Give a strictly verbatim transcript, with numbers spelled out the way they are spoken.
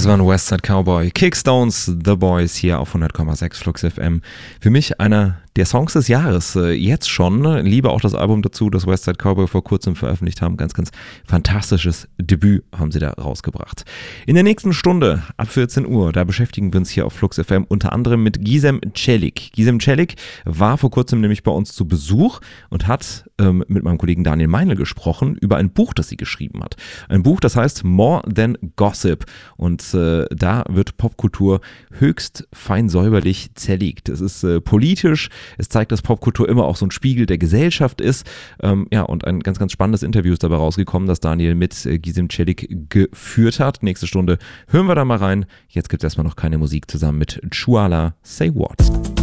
waren Westside Cowboy, Kickstones, The Boys hier auf hundert Komma sechs Flux F M. Für mich einer der Songs des Jahres, äh, jetzt schon. Liebe auch das Album dazu, das Westside Cowboy vor kurzem veröffentlicht haben. Ganz, ganz fantastisches Debüt haben sie da rausgebracht. In der nächsten Stunde, ab vierzehn Uhr, da beschäftigen wir uns hier auf Flux F M unter anderem mit Gizem Celik. Gizem Celik war vor kurzem nämlich bei uns zu Besuch und hat ähm, mit meinem Kollegen Daniel Meinl gesprochen über ein Buch, das sie geschrieben hat. Ein Buch, das heißt More Than Gossip. Und äh, da wird Popkultur höchst fein säuberlich zerlegt. Es ist äh, politisch, es zeigt, dass Popkultur immer auch so ein Spiegel der Gesellschaft ist. Ähm, ja, und ein ganz, ganz spannendes Interview ist dabei rausgekommen, das Daniel mit äh, Gizem Celik geführt hat. Nächste Stunde hören wir da mal rein. Jetzt gibt es erstmal noch keine Musik zusammen mit Chuala, Say What.